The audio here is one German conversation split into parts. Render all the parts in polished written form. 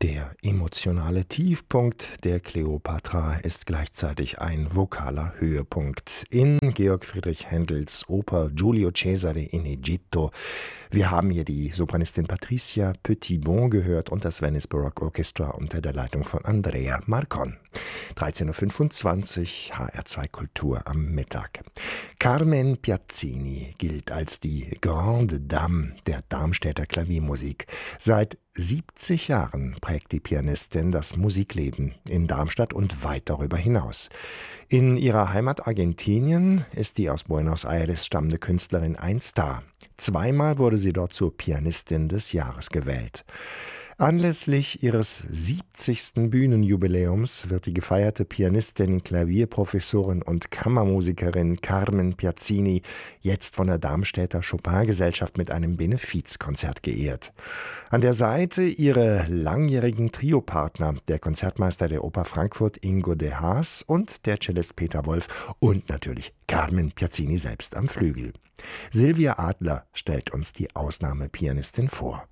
Der emotionale Tiefpunkt der Kleopatra ist gleichzeitig ein vokaler Höhepunkt in Georg Friedrich Händels Oper Giulio Cesare in Egitto. Wir haben hier die Sopranistin Patricia Petitbon gehört und das Venice Baroque Orchestra unter der Leitung von Andrea Marcon. 13.25 Uhr, HR2 Kultur am Mittag. Carmen Piazzini gilt als die Grande Dame der Darmstädter Klaviermusik. Seit 70 Jahren prägt die Pianistin das Musikleben in Darmstadt und weit darüber hinaus. In ihrer Heimat Argentinien ist die aus Buenos Aires stammende Künstlerin ein Star. Zweimal wurde sie dort zur Pianistin des Jahres gewählt. Anlässlich ihres 70. Bühnenjubiläums wird die gefeierte Pianistin, Klavierprofessorin und Kammermusikerin Carmen Piazzini jetzt von der Darmstädter Chopin-Gesellschaft mit einem Benefizkonzert geehrt. An der Seite ihrer langjährigen Triopartner, der Konzertmeister der Oper Frankfurt Ingo de Haas und der Cellist Peter Wolf und natürlich Carmen Piazzini selbst am Flügel. Silvia Adler stellt uns die Ausnahmepianistin vor.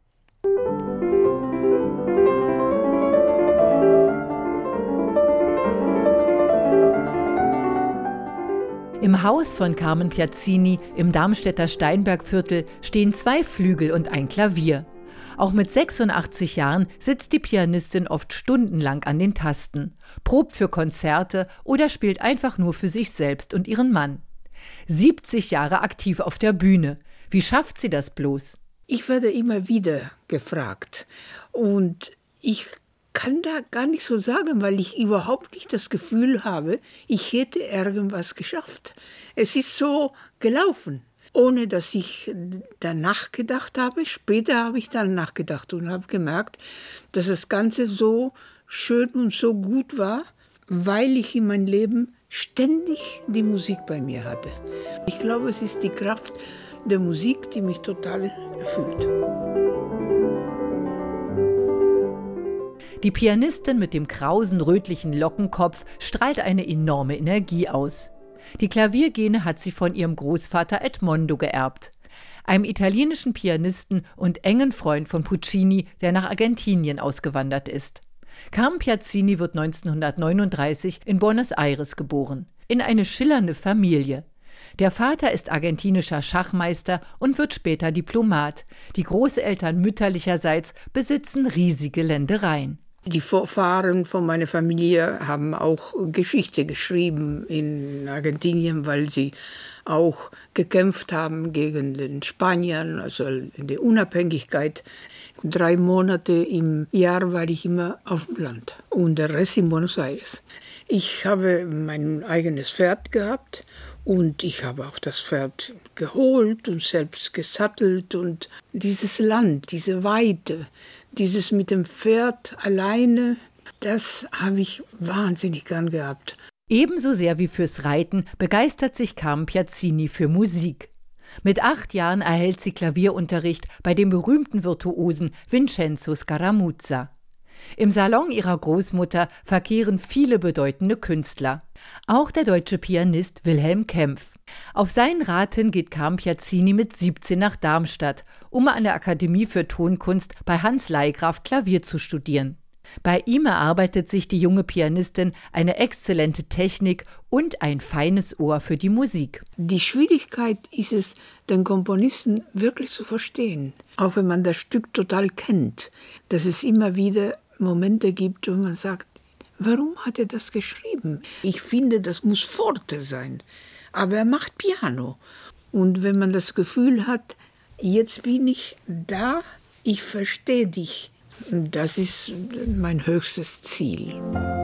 Im Haus von Carmen Piazzini im Darmstädter Steinbergviertel stehen 2 Flügel und ein Klavier. Auch mit 86 Jahren sitzt die Pianistin oft stundenlang an den Tasten, probt für Konzerte oder spielt einfach nur für sich selbst und ihren Mann. 70 Jahre aktiv auf der Bühne. Wie schafft sie das bloß? Ich werde immer wieder gefragt und ich kann da gar nicht so sagen, weil ich überhaupt nicht das Gefühl habe, ich hätte irgendwas geschafft. Es ist so gelaufen, ohne dass ich danach gedacht habe. Später habe ich dann nachgedacht und habe gemerkt, dass das Ganze so schön und so gut war, weil ich in meinem Leben ständig die Musik bei mir hatte. Ich glaube, es ist die Kraft der Musik, die mich total erfüllt. Die Pianistin mit dem krausen, rötlichen Lockenkopf strahlt eine enorme Energie aus. Die Klaviergene hat sie von ihrem Großvater Edmondo geerbt, einem italienischen Pianisten und engen Freund von Puccini, der nach Argentinien ausgewandert ist. Carmen Piazzini wird 1939 in Buenos Aires geboren, in eine schillernde Familie. Der Vater ist argentinischer Schachmeister und wird später Diplomat. Die Großeltern mütterlicherseits besitzen riesige Ländereien. Die Vorfahren von meiner Familie haben auch Geschichte geschrieben in Argentinien, weil sie auch gekämpft haben gegen den Spaniern, also in der Unabhängigkeit. 3 Monate im Jahr war ich immer auf dem Land und der Rest in Buenos Aires. Ich habe mein eigenes Pferd gehabt und ich habe auch das Pferd geholt und selbst gesattelt. Und dieses Land, diese Weite, dieses mit dem Pferd alleine, das habe ich wahnsinnig gern gehabt. Ebenso sehr wie fürs Reiten begeistert sich Carmen Piazzini für Musik. Mit 8 Jahren erhält sie Klavierunterricht bei dem berühmten Virtuosen Vincenzo Scaramuzza. Im Salon ihrer Großmutter verkehren viele bedeutende Künstler. Auch der deutsche Pianist Wilhelm Kempff. Auf seinen Rat hin geht Carmen Piazzini mit 17 nach Darmstadt, um an der Akademie für Tonkunst bei Hans Leigraf Klavier zu studieren. Bei ihm erarbeitet sich die junge Pianistin eine exzellente Technik und ein feines Ohr für die Musik. Die Schwierigkeit ist es, den Komponisten wirklich zu verstehen, auch wenn man das Stück total kennt, dass es immer wieder Momente gibt, wo man sagt, warum hat er das geschrieben? Ich finde, das muss Forte sein, aber er macht Piano. Und wenn man das Gefühl hat, jetzt bin ich da, ich verstehe dich, das ist mein höchstes Ziel.